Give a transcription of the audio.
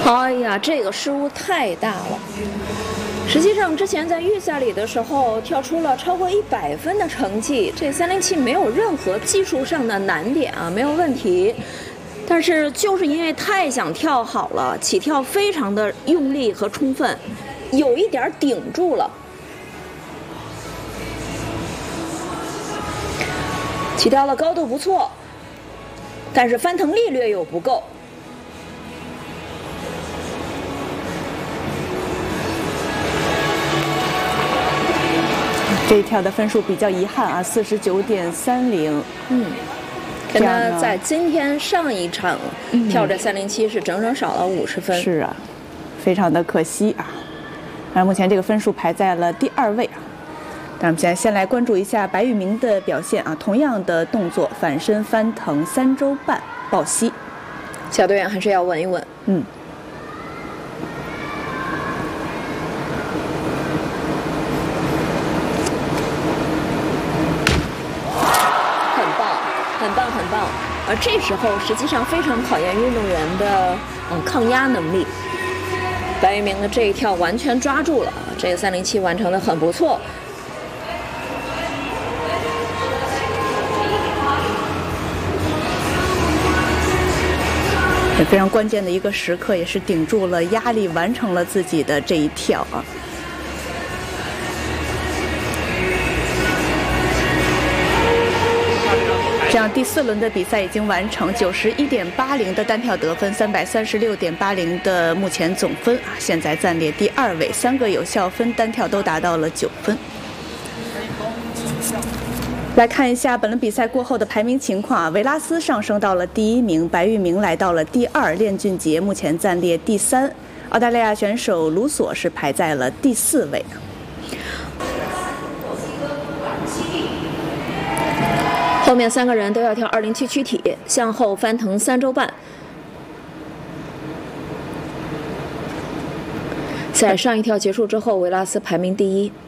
哎呀，这个失误太大了。实际上，之前在预赛里的时候跳出了超过100分的成绩，这307没有任何技术上的难点啊，没有问题。但是就是因为太想跳好了，起跳非常的用力和充分，有一点顶住了。起跳的高度不错，但是翻腾力略有不够。 这一跳的分数比较遗憾啊，49.30。 跟他在今天上一场跳这307是整整少了50分。 是啊，非常的可惜啊。而目前这个分数排在了第2位啊。那我们现在先来关注一下白玉明的表现啊，同样的动作反身翻腾3周半抱膝， 小队员还是要稳一稳。很棒，而这时候实际上非常考验运动员的抗压能力。白玉明的这一跳完全抓住了，这个307完成的很不错。 也非常关键的一个时刻，也是顶住了压力，完成了自己的这一跳啊。这样第4轮的比赛已经完成，91.80的单跳得分，336.80的目前总分啊，现在暂列第2位，3个有效分单跳都达到了9分。来看一下本轮比赛过后的排名情况啊，维拉斯上升到了第1名，白玉明来到了第2，练俊杰目前暂列第3，澳大利亚选手卢索是排在了第4位。 后面3个人都要跳207躯体，向后翻腾3周半。在上一跳结束之后，维拉斯排名第1。